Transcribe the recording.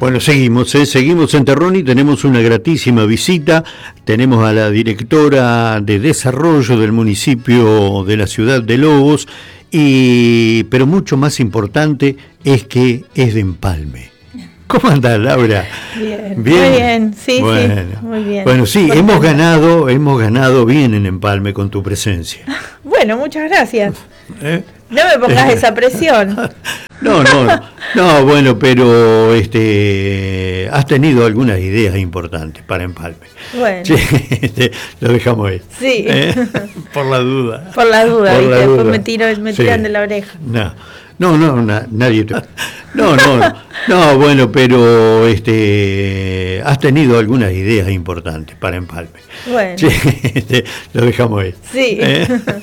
Bueno, seguimos en Terrón y tenemos una gratísima visita. Tenemos a la directora de desarrollo del municipio de la ciudad de Lobos, pero mucho más importante es que es de Empalme. ¿Cómo andás, Laura? Bien. Muy bien, sí, bueno, sí, muy bien. Bueno, sí, hemos ganado bien en Empalme con tu presencia. Bueno, muchas gracias. No me pongas esa presión. No, bueno, pero has tenido algunas ideas importantes para Empalme. Bueno. Lo dejamos ahí. Sí. Por la duda. Por la duda, ¿viste? Después me tiran sí. de la oreja. Nadie te... No, bueno, pero has tenido algunas ideas importantes para Empalme. Bueno. Lo dejamos ahí. Sí.